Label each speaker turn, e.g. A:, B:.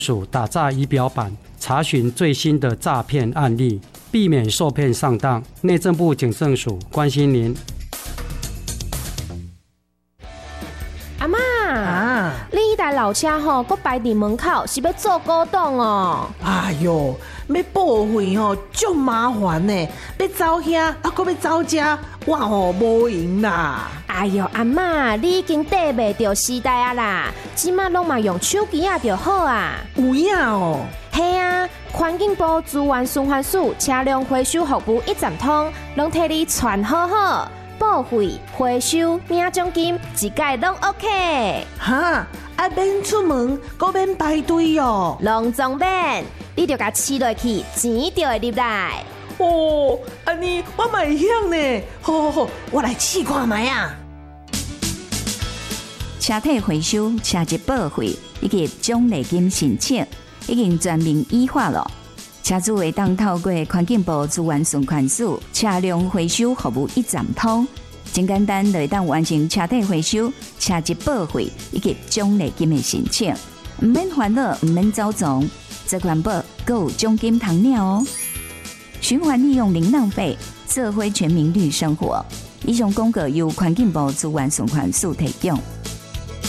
A: 署打诈仪表板，查询最新的诈骗案例，避免受骗上当。内政部警政署关心您。
B: 阿嬷啊，你迄台老车吼，搁摆伫门口，是要做古董哦？
C: 哎哟，要报废吼，足麻烦呢。要走遐，搁要走遮，我吼无闲啦。
B: 哎哟，阿嬷，你已经跟袂着时代啊啦！即马拢嘛用手机啊就好啊。
C: 有影哦。
B: 嘿啊，环境部资源循环署车辆回收服务一站通，拢替你传好好。报废、回收、领奖金，一概拢 OK。
C: 哈，啊免出门，搁免排队哦。
B: 拢总免，你就甲饲落去，钱就会入来。
C: 哦，安尼我嘛会晓呢。好，我来试看卖啊。
D: 车体回收、车籍报废以及奖励金申请，已经全面依法了。车主会当透过环境部资源循环署车辆回收服务一站通，真简单就会当完成车体回收、车籍报废以及奖励金的申请，唔免烦恼，唔免走总，这环保还有奖金通领哦。循环利用零浪费，社会全民绿生活。以上广告由环境部资源循环署提供。